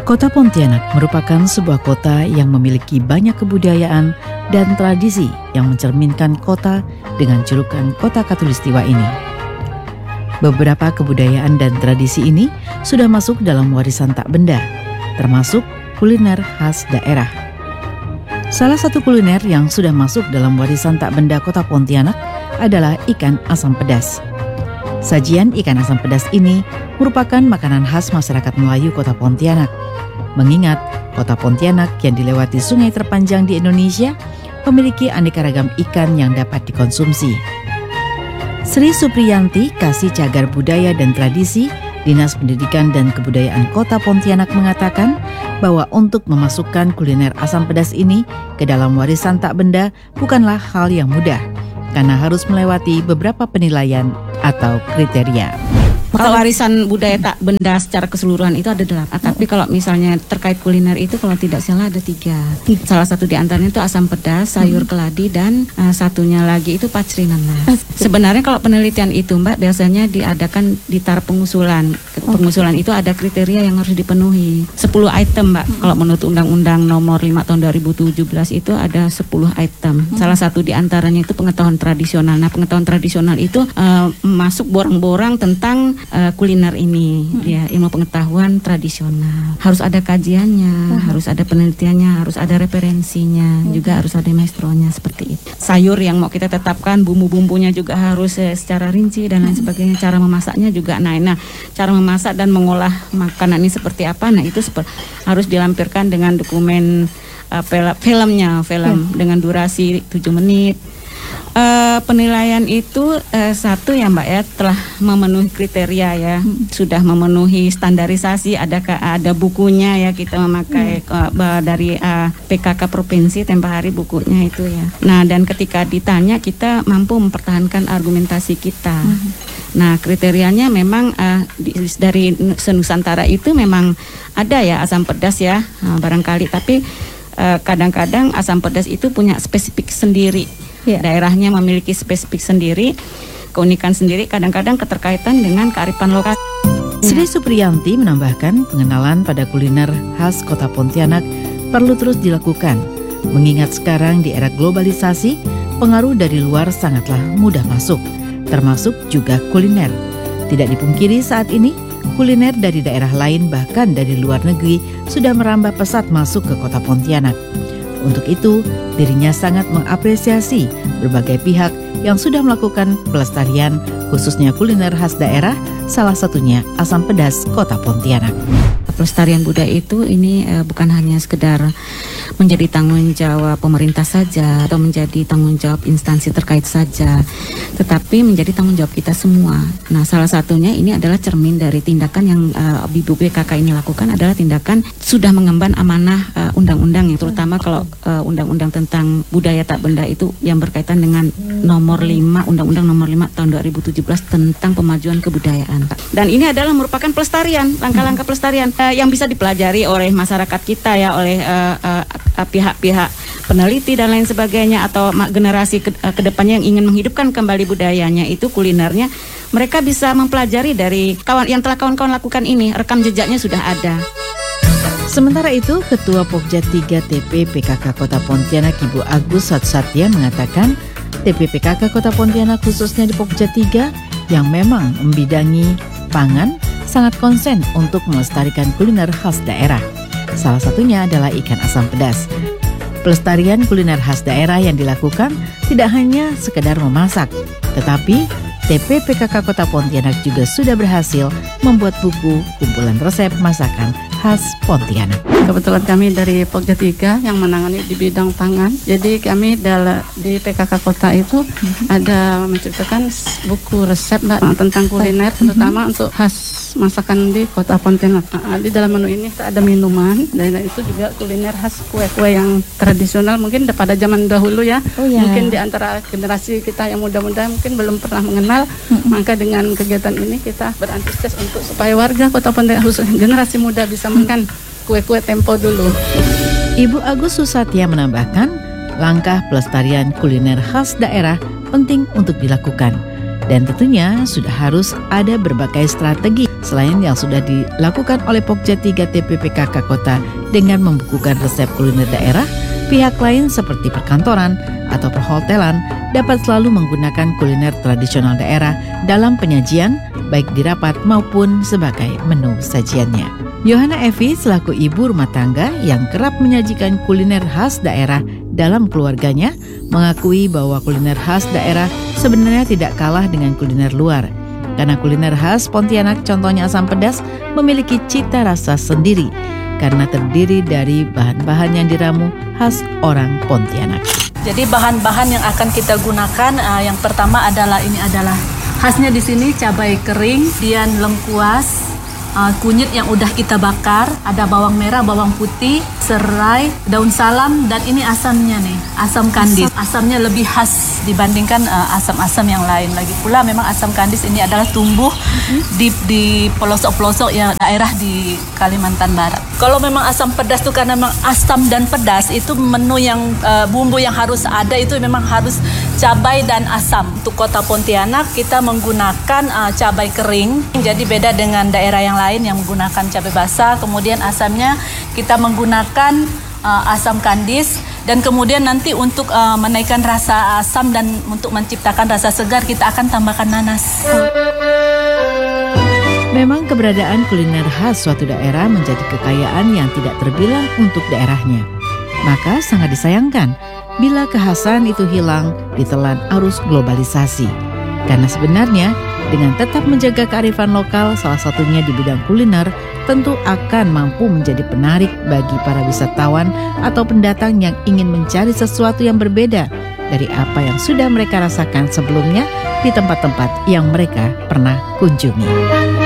Kota Pontianak merupakan sebuah kota yang memiliki banyak kebudayaan dan tradisi yang mencerminkan kota dengan julukan Kota Khatulistiwa ini. Beberapa kebudayaan dan tradisi ini sudah masuk dalam warisan tak benda, termasuk kuliner khas daerah. Salah satu kuliner yang sudah masuk dalam warisan tak benda Kota Pontianak adalah ikan asam pedas. Sajian ikan asam pedas ini merupakan makanan khas masyarakat Melayu Kota Pontianak. Mengingat Kota Pontianak yang dilewati sungai terpanjang di Indonesia memiliki aneka ragam ikan yang dapat dikonsumsi. Sri Supriyanti, Kasih Cagar Budaya dan Tradisi, Dinas Pendidikan dan Kebudayaan Kota Pontianak mengatakan bahwa untuk memasukkan kuliner asam pedas ini ke dalam warisan tak benda bukanlah hal yang mudah, karena harus melewati beberapa penilaian atau kriteria. Kalau warisan budaya tak benda secara keseluruhan itu ada 8. Tapi kalau misalnya terkait kuliner itu kalau tidak salah ada 3. Salah satu di antaranya itu asam pedas, sayur keladi, dan satunya lagi itu pacri nanas. Sebenarnya kalau penelitian itu Mbak biasanya diadakan di taraf pengusulan. Pengusulan itu ada kriteria yang harus dipenuhi. 10 item Mbak. Kalau menurut Undang-Undang Nomor 5 Tahun 2017 itu ada 10 item. Salah satu di antaranya itu pengetahuan tradisional. Nah, pengetahuan tradisional itu masuk borang-borang tentang kuliner ini, ya, ilmu pengetahuan tradisional. Harus ada kajiannya, harus ada penelitiannya, harus ada referensinya, juga harus ada maestronya seperti itu. Sayur yang mau kita tetapkan, bumbu-bumbunya juga harus secara rinci dan lain sebagainya. Cara memasaknya juga, nah cara memasak dan mengolah makanan ini seperti apa, nah itu harus dilampirkan dengan dokumen film dengan durasi 7 menit. Penilaian itu satu ya Mbak ya, telah memenuhi kriteria ya, sudah memenuhi standarisasi, ada bukunya ya, kita memakai dari PKK Provinsi tempo hari bukunya itu ya. Nah, dan ketika ditanya kita mampu mempertahankan argumentasi kita. Nah, kriterianya memang dari Nusantara itu memang ada ya asam pedas ya, barangkali, tapi kadang-kadang asam pedas itu punya spesifik sendiri. Ya. Daerahnya memiliki spesifik sendiri, keunikan sendiri, kadang-kadang keterkaitan dengan kearifan lokal. Sri Supriyanti menambahkan pengenalan pada kuliner khas Kota Pontianak perlu terus dilakukan, mengingat sekarang di era globalisasi, pengaruh dari luar sangatlah mudah masuk, termasuk juga kuliner. Tidak dipungkiri saat ini, kuliner dari daerah lain bahkan dari luar negeri sudah merambah pesat masuk ke Kota Pontianak. Untuk itu, dirinya sangat mengapresiasi berbagai pihak yang sudah melakukan pelestarian, khususnya kuliner khas daerah, salah satunya asam pedas Kota Pontianak. Pelestarian budaya itu ini bukan hanya sekedar menjadi tanggung jawab pemerintah saja atau menjadi tanggung jawab instansi terkait saja, tetapi menjadi tanggung jawab kita semua. Nah, salah satunya ini adalah cermin dari tindakan yang Ibu BKK ini lakukan adalah tindakan sudah mengemban amanah undang-undang, yang terutama kalau undang-undang tentang budaya tak benda itu yang berkaitan dengan nomor 5, Undang-Undang Nomor 5 Tahun 2017 tentang pemajuan kebudayaan. Dan ini adalah merupakan pelestarian, langkah-langkah pelestarian yang bisa dipelajari oleh masyarakat kita ya, oleh pihak-pihak peneliti dan lain sebagainya, atau generasi kedepannya yang ingin menghidupkan kembali budayanya itu kulinernya, mereka bisa mempelajari dari yang telah kawan-kawan lakukan ini, rekam jejaknya sudah ada. Sementara itu, Ketua Pokja 3 TP PKK Kota Pontianak Ibu Agus Satya mengatakan TP PKK Kota Pontianak khususnya di Pokja 3 yang memang membidangi pangan sangat konsen untuk melestarikan kuliner khas daerah. Salah satunya adalah ikan asam pedas. Pelestarian kuliner khas daerah yang dilakukan tidak hanya sekedar memasak, tetapi TP PKK Kota Pontianak juga sudah berhasil membuat buku kumpulan resep masakan khas Pontianak. Kebetulan kami dari Pokja 3 yang menangani di bidang pangan. Jadi kami di PKK Kota itu ada menceritakan buku resep Mbak, tentang kuliner, terutama untuk khas masakan di Kota Pontianak. Di dalam menu ini ada minuman, dan itu juga kuliner khas kue-kue yang tradisional mungkin pada zaman dahulu ya. Mungkin di antara generasi kita yang muda-muda mungkin belum pernah mengenal. Maka dengan kegiatan ini kita berantusias untuk supaya warga Kota Pontianak, khususnya generasi muda, bisa makan kue-kue tempo dulu. Ibu Agus Susatya menambahkan, langkah pelestarian kuliner khas daerah penting untuk dilakukan, Dan tentunya sudah harus ada berbagai strategi selain yang sudah dilakukan oleh Pokja 3 TPPKK Kota dengan membukukan resep kuliner daerah. Pihak lain seperti perkantoran atau perhotelan dapat selalu menggunakan kuliner tradisional daerah dalam penyajian, baik di rapat maupun sebagai menu sajiannya. Yohana Evi selaku ibu rumah tangga yang kerap menyajikan kuliner khas daerah dalam keluarganya mengakui bahwa kuliner khas daerah sebenarnya tidak kalah dengan kuliner luar. Karena kuliner khas Pontianak, contohnya asam pedas, memiliki cita rasa sendiri karena terdiri dari bahan-bahan yang diramu khas orang Pontianak. Jadi bahan-bahan yang akan kita gunakan yang pertama adalah khasnya di sini cabai kering, kemudian lengkuas, kunyit yang udah kita bakar, ada bawang merah, bawang putih, serai, daun salam, dan ini asamnya nih, asam kandis. Asamnya lebih khas dibandingkan asam-asam yang lain. Lagi pula memang asam kandis ini adalah tumbuh di pelosok-pelosok yang daerah di Kalimantan Barat. Kalau memang asam pedas itu karena memang asam dan pedas itu menu yang bumbu yang harus ada itu memang harus cabai dan asam. Untuk Kota Pontianak kita menggunakan cabai kering, jadi beda dengan daerah yang lain yang menggunakan cabai basah. Kemudian asamnya kita menggunakan asam kandis, dan kemudian nanti untuk menaikkan rasa asam dan untuk menciptakan rasa segar kita akan tambahkan nanas. Memang keberadaan kuliner khas suatu daerah menjadi kekayaan yang tidak terbilang untuk daerahnya. Maka sangat disayangkan bila kekhasan itu hilang ditelan arus globalisasi. Karena sebenarnya dengan tetap menjaga kearifan lokal, salah satunya di bidang kuliner, tentu akan mampu menjadi penarik bagi para wisatawan atau pendatang yang ingin mencari sesuatu yang berbeda dari apa yang sudah mereka rasakan sebelumnya di tempat-tempat yang mereka pernah kunjungi.